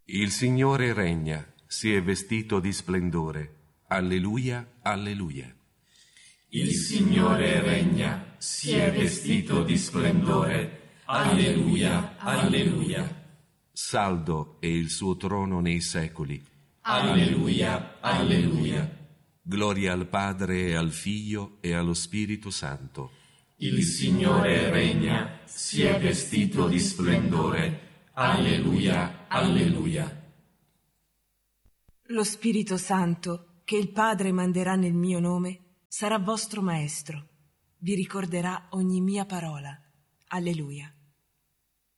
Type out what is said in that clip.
Il Signore regna, si è vestito di splendore. Alleluia, alleluia. Il Signore regna, si è vestito di splendore. Alleluia, alleluia. Saldo è il suo trono nei secoli. Alleluia, alleluia. Gloria al Padre e al Figlio e allo Spirito Santo. Il Signore regna, si è vestito di splendore. Alleluia, alleluia. Lo Spirito Santo, che il Padre manderà nel mio nome, sarà vostro maestro. Vi ricorderà ogni mia parola. Alleluia.